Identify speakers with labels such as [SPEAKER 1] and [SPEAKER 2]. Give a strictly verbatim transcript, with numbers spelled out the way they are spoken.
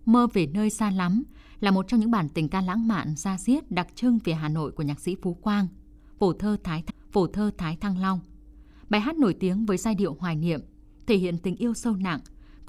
[SPEAKER 1] Mơ về nơi xa lắm là một trong những bản tình ca lãng mạn da diết đặc trưng về Hà Nội của nhạc sĩ Phú Quang, phổ thơ Thái, phổ thơ Thái Thăng Long. Bài hát nổi tiếng với giai điệu hoài niệm, thể hiện tình yêu sâu nặng,